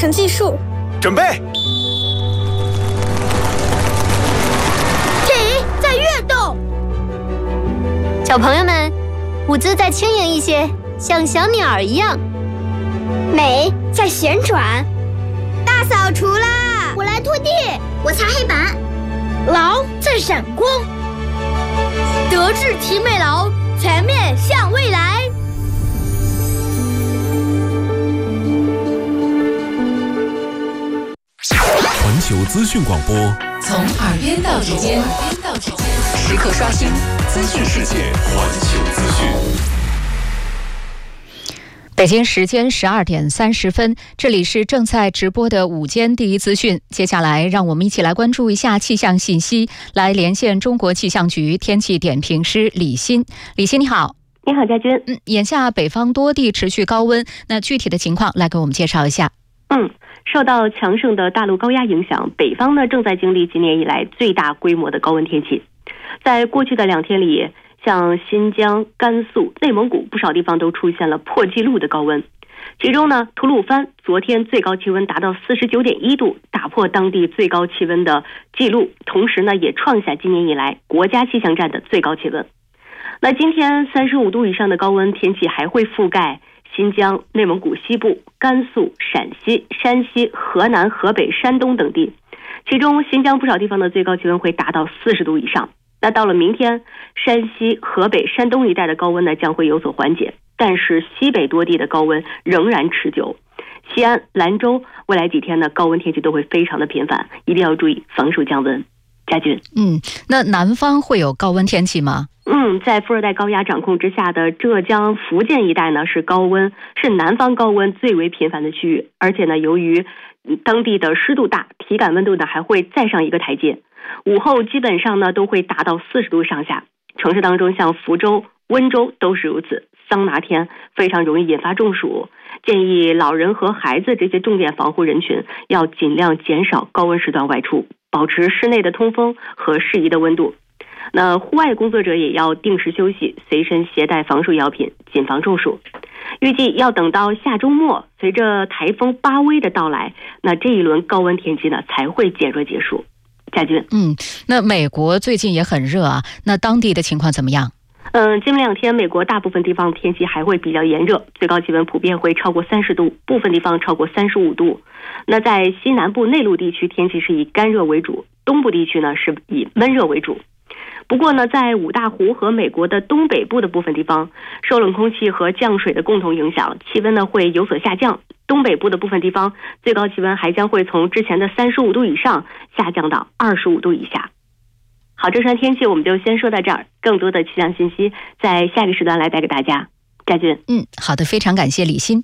成计数。 准备。 体在跃动。 小朋友们，舞姿再轻盈一些，像小鸟一样。 美在旋转。 大扫除啦！ 我来拖地， 我擦黑板。 劳在闪光。德智体美劳，全面向未来。 环球资讯广播， 从耳边到指尖，时刻刷新资讯世界。 环球资讯。 北京时间12点30分，这里是正在直播的午间第一资讯。接下来，让我们一起来关注一下气象信息，来连线中国气象局天气点评师李欣。李欣，你好。 你好，佳君。 眼下北方多地持续高温，那具体的情况来给我们介绍一下。 受到强盛的大陆高压影响，北方呢正在经历今年以来最大规模的高温天气。在过去的2天里，像新疆、甘肃、内蒙古不少地方都出现了破纪录的高温。其中呢，吐鲁番昨天最高气温达到49.1度，打破当地最高气温的记录，同时呢也创下今年以来国家气象站的最高气温。那今天35度以上的高温天气还会覆盖新疆、内蒙古西部、甘肃、陕西、山西、河南、河北、山东等地，其中新疆不少地方的最高气温会达到40度以上。那到了明天，山西、河北、山东一带的高温呢将会有所缓解，但是西北多地的高温仍然持久。西安、兰州未来几天呢高温天气都会非常的频繁，一定要注意防暑降温。佳君， 那南方会有高温天气吗？ 在副热带高压掌控之下的浙江、福建一带呢是南方高温最为频繁的区域，而且呢由于当地的湿度大，体感温度呢还会再上一个台阶。午后基本上呢都会达到40度上下，城市当中像福州、温州都是如此。桑拿天非常容易引发中暑，建议老人和孩子这些重点防护人群要尽量减少高温时段外出，保持室内的通风和适宜的温度。那户外工作者也要定时休息，随身携带防暑药品，谨防中暑。预计要等到下周末，随着台风巴威的到来，那这一轮高温天气呢才会减弱结束。佳君， 那美国最近也很热啊，那当地的情况怎么样？ 今明2天美国大部分地方天气还会比较炎热，最高气温普遍会超过30度，部分地方超过35度。那在西南部内陆地区天气是以干热为主，东部地区呢是以闷热为主。不过呢，在五大湖和美国的东北部的部分地方，受冷空气和降水的共同影响，气温呢会有所下降。东北部的部分地方最高气温还将会从之前的35度以上下降到25度以下。好，这段天气我们就先说到这儿，更多的气象信息在下个时段来带给大家。佳君， 好的，非常感谢李欣。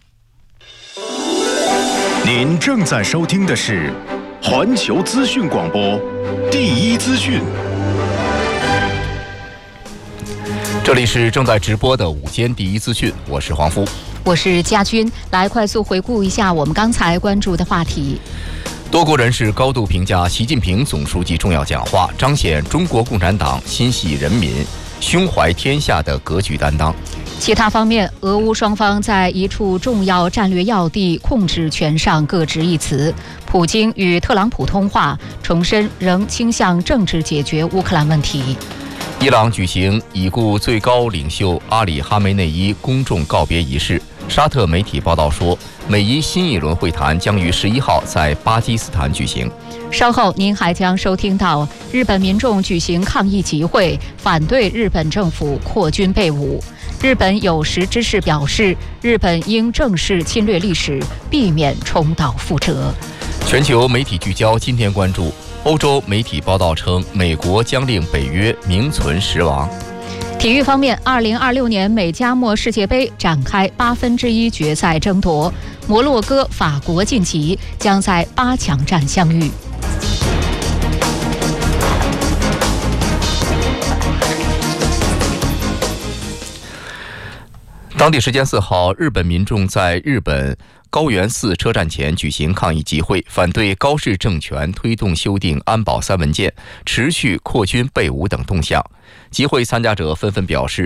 您正在收听的是环球资讯广播第一资讯。 这里是正在直播的午间第一资讯，我是黄夫， 我是佳君。来快速回顾一下我们刚才关注的话题。 多国人士高度评价习近平总书记重要讲话，彰显中国共产党心系人民、胸怀天下的格局担当。 其他方面，俄乌双方在一处重要战略要地控制权上各执一词。普京与特朗普通话，重申仍倾向政治解决乌克兰问题。 伊朗举行已故最高领袖阿里·哈梅内伊公众告别仪式。沙特媒体报道说，美伊新一轮会谈将于11号在巴基斯坦举行。 稍后您还将收听到日本民众举行抗议集会，反对日本政府扩军备武。日本有识之士表示，日本应正视侵略历史，避免重蹈覆辙。 全球媒体聚焦，今天关注欧洲媒体报道称，美国将令北约名存实亡。 体育方面，2026年美加墨世界杯展开1/8决赛争夺，摩洛哥、法国晋级，将在8强战相遇。 当地时间4号，日本民众在日本高原寺车站前举行抗议集会，反对高市政权推动修订安保3文件、持续扩军备武等动向。集会参加者纷纷表示，